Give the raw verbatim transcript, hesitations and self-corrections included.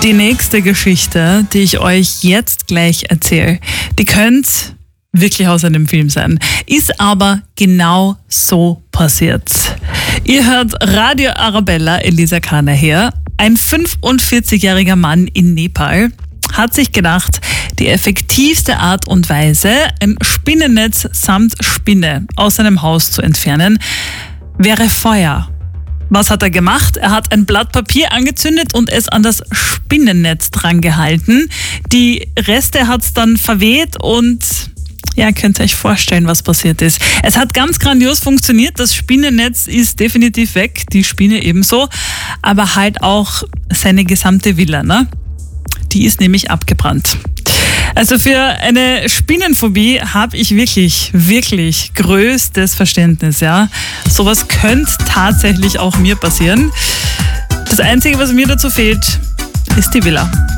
Die nächste Geschichte, die ich euch jetzt gleich erzähle, die könnte wirklich aus einem Film sein, ist aber genau so passiert. Ihr hört Radio Arabella, Elisa Kahner her. Ein fünfundvierzigjähriger Mann in Nepal hat sich gedacht, die effektivste Art und Weise, ein Spinnennetz samt Spinne aus seinem Haus zu entfernen, wäre Feuer. Was hat er gemacht? Er hat ein Blatt Papier angezündet und es an das Spinnennetz dran gehalten. Die Reste hat es dann verweht und ja, könnt ihr euch vorstellen, was passiert ist. Es hat ganz grandios funktioniert. Das Spinnennetz ist definitiv weg, die Spinne ebenso, aber halt auch seine gesamte Villa, ne? Die ist nämlich abgebrannt. Also für eine Spinnenphobie habe ich wirklich, wirklich größtes Verständnis, ja. Sowas könnte tatsächlich auch mir passieren. Das Einzige, was mir dazu fehlt, ist die Villa.